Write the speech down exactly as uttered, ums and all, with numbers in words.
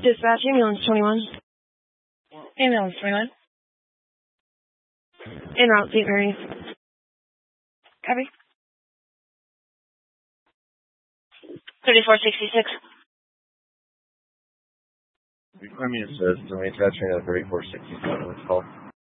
Dispatch, ambulance twenty-one. Ambulance twenty-one. En route, Saint Mary's. Copy. thirty-four sixty-six. I mean, it says, I mean, attaching a thirty-four sixty-seven, it's called.